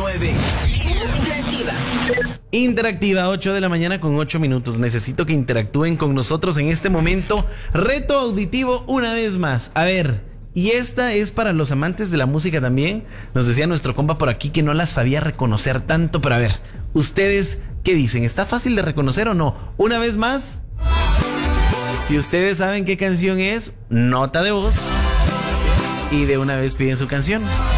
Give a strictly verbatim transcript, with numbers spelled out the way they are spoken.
nueve. Interactiva. Interactiva, ocho de la mañana con ocho minutos. Necesito que interactúen con nosotros en este momento. Reto auditivo una vez más. A ver, y esta es para los amantes de la música también. Nos decía nuestro compa por aquí que no la sabía reconocer tanto, pero a ver, ¿ustedes qué dicen? ¿Está fácil de reconocer o no? Una vez más, si ustedes saben qué canción es, nota de voz y de una vez piden su canción.